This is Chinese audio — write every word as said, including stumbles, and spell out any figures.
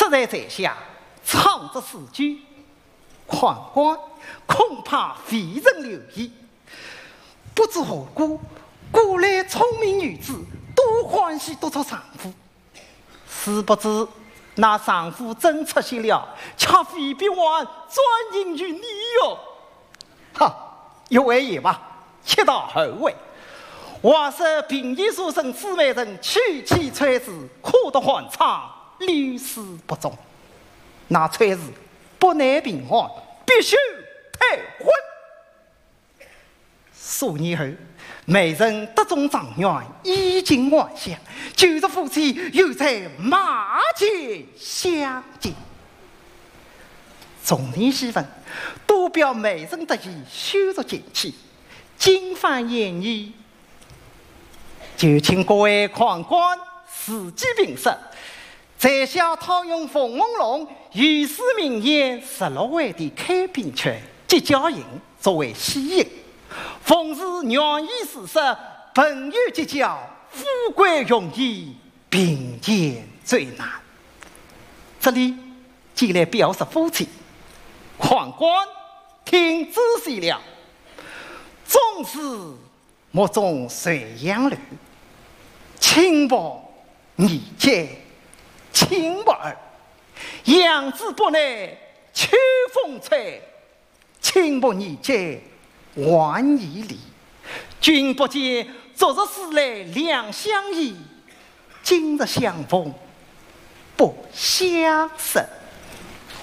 实在在下唱着诗句，宦官恐怕非人留意。不知何故，古来聪明女子都欢喜督促丈夫，殊不知那丈夫真出息了，却非必还专营于你哟！哈，一位也罢，且到后位。话说平易书生姊妹人娶妻崔氏，哭得欢畅，屡试不中。那崔氏不耐平安，必须退婚。数年后，美人得中状元，衣锦还乡，旧日夫妻又在马前相见。众人喜闻，都表美人得意，羞辱见妻，金番言语，就请各位宦官伺机评说。在下套用冯梦龙御史名言十六位的开平权即交营作为西引，奉是娘意事实，朋友结交，富贵容易，贫贱最难。这里既来表示夫妻，宦官听仔细了，总是目中垂杨柳，轻薄你见轻薄儿，杨子不耐秋风吹，轻薄你见晚已离。君不见昨日思来两相依，今日相逢不相识。